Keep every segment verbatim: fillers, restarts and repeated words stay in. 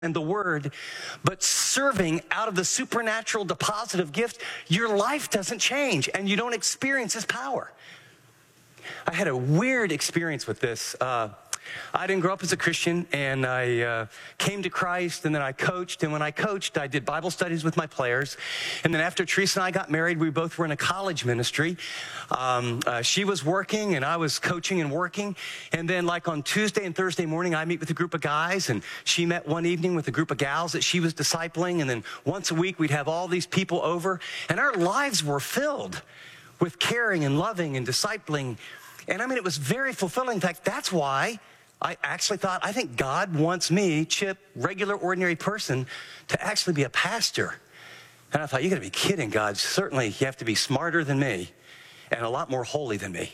and the word, but serving out of the supernatural deposit of gift, your life doesn't change and you don't experience his power. I had a weird experience with this. Uh, I didn't grow up as a Christian, and I uh, came to Christ, and then I coached. And when I coached, I did Bible studies with my players. And then after Teresa and I got married, we both were in a college ministry. Um, uh, she was working, and I was coaching and working. And then, like on Tuesday and Thursday morning, I meet with a group of guys, and she met one evening with a group of gals that she was discipling. And then once a week, we'd have all these people over, and our lives were filled with caring and loving and discipling. And I mean, it was very fulfilling. In fact, that's why I actually thought, I think God wants me, Chip, regular, ordinary person, to actually be a pastor. And I thought, you gotta be kidding, God. Certainly, you have to be smarter than me and a lot more holy than me.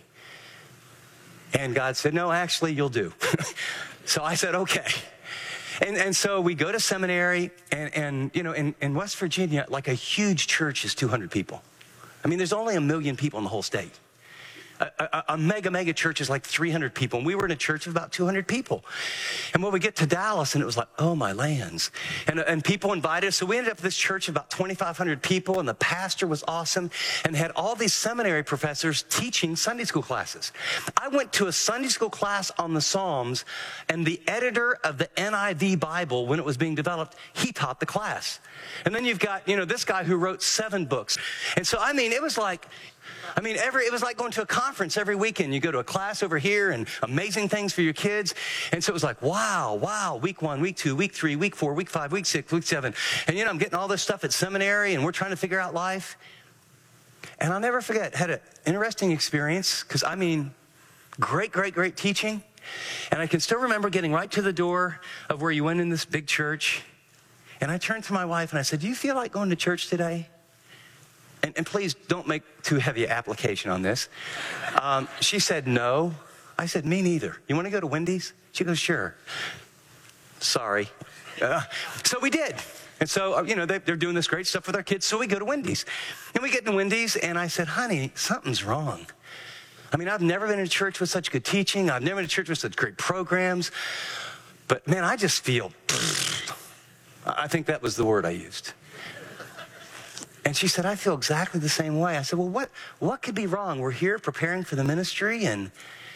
And God said, no, actually, you'll do. So I said, okay. And, and so we go to seminary, and, and you know, in, in West Virginia, like a huge church is two hundred people. I mean, there's only a million people in the whole state. A, a, a mega, mega church is like three hundred people. And we were in a church of about two hundred people. And when we get to Dallas, and it was like, oh, my lands. And, and people invited us. So we ended up at this church of about twenty-five hundred people. And the pastor was awesome and had all these seminary professors teaching Sunday school classes. I went to a Sunday school class on the Psalms, and the editor of the N I V Bible, when it was being developed, he taught the class. And then you've got, you know, this guy who wrote seven books. And so, I mean, it was like, I mean, every it was like going to a conference every weekend. You go to a class over here and amazing things for your kids. And so it was like, wow, wow, week one, week two, week three, week four, week five, week six, week seven. And, you know, I'm getting all this stuff at seminary, and we're trying to figure out life. And I'll never forget, had an interesting experience, because, I mean, great, great, great teaching. And I can still remember getting right to the door of where you went in this big church. And I turned to my wife, and I said, do you feel like going to church today? And, and please don't make too heavy an application on this. Um, she said, no. I said, me neither. You want to go to Wendy's? She goes, sure. Sorry. Uh, so we did. And so, uh, you know, they, they're doing this great stuff with our kids. So we go to Wendy's. And we get to Wendy's, and I said, honey, something's wrong. I mean, I've never been in a church with such good teaching. I've never been in a church with such great programs. But, man, I just feel, I think that was the word I used. And she said, I feel exactly the same way. I said, well, what, what could be wrong? We're here preparing for the ministry. And,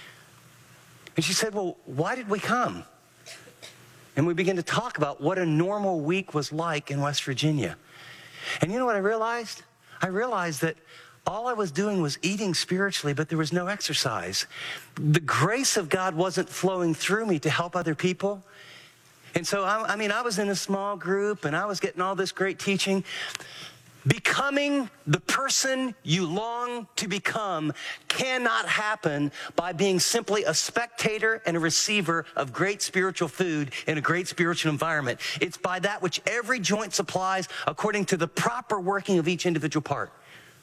and she said, well, why did we come? And we began to talk about what a normal week was like in West Virginia. And you know what I realized? I realized that all I was doing was eating spiritually, but there was no exercise. The grace of God wasn't flowing through me to help other people. And so, I, I mean, I was in a small group, and I was getting all this great teaching. Becoming the person you long to become cannot happen by being simply a spectator and a receiver of great spiritual food in a great spiritual environment. It's by that which every joint supplies according to the proper working of each individual part.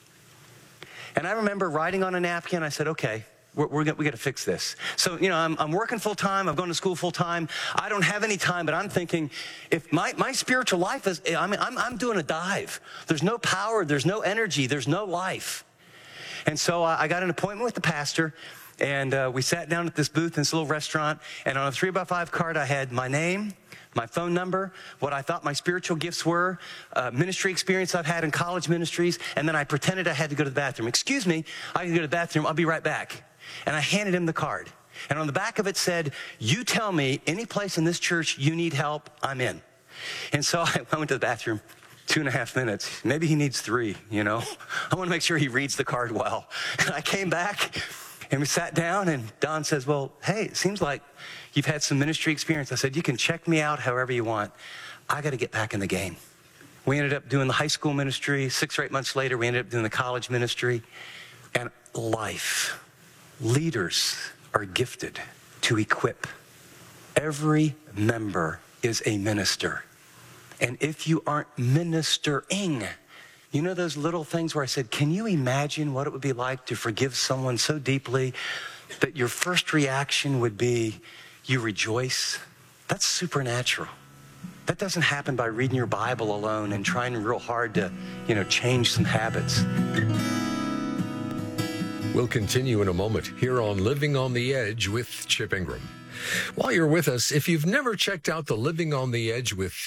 And I remember writing on a napkin, I said, okay, We're, we're, we got to fix this. So, you know, I'm, I'm working full time. I'm going to school full time. I don't have any time, but I'm thinking, if my, my spiritual life is, I mean, I'm, I'm doing a dive. There's no power. There's no energy. There's no life. And so uh, I got an appointment with the pastor, and uh, we sat down at this booth in this little restaurant. And on a three by five card, I had my name, my phone number, what I thought my spiritual gifts were, uh, ministry experience I've had in college ministries, and then I pretended I had to go to the bathroom. Excuse me, I can go to the bathroom. I'll be right back. And I handed him the card. And on the back of it said, you tell me any place in this church you need help, I'm in. And so I went to the bathroom, two and a half minutes. Maybe he needs three, you know. I want to make sure he reads the card well. And I came back, and we sat down, and Don says, well, hey, it seems like you've had some ministry experience. I said, you can check me out however you want. I got to get back in the game. We ended up doing the high school ministry. Six or eight months later, we ended up doing the college ministry. And life. Leaders are gifted to equip. Every member is a minister. And if you aren't ministering, you know those little things where I said, can you imagine what it would be like to forgive someone so deeply that your first reaction would be, you rejoice? That's supernatural. That doesn't happen by reading your Bible alone and trying real hard to, you know, change some habits. We'll continue in a moment here on Living on the Edge with Chip Ingram. While you're with us, if you've never checked out the Living on the Edge with